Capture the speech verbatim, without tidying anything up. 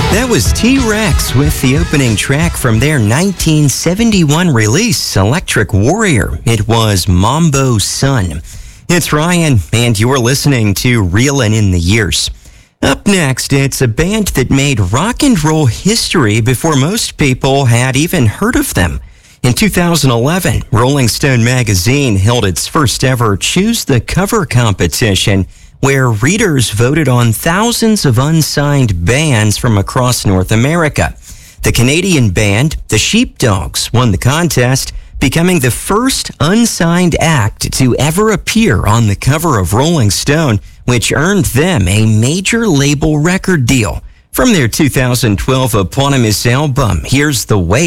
That was T-Rex with the opening track from their nineteen seventy-one release, Electric Warrior. It was Mambo Sun. It's Ryan, and you're listening to Reelin' in the Years. Up next, it's a band that made rock and roll history before most people had even heard of them. In two thousand eleven, Rolling Stone magazine held its first ever Choose the Cover competition, where readers voted on thousands of unsigned bands from across North America. The Canadian band, the Sheepdogs, won the contest, becoming the first unsigned act to ever appear on the cover of Rolling Stone, which earned them a major label record deal. From their two thousand twelve eponymous album, here's The Way